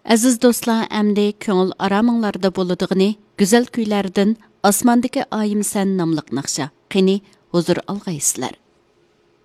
Aziz do'stlar, əmdi ko'ngil araminglarda bo'ladiğini go'zal kuylardan Osmondagi oyim san nomliq naqsha. Qani huzur olg'aysizlar.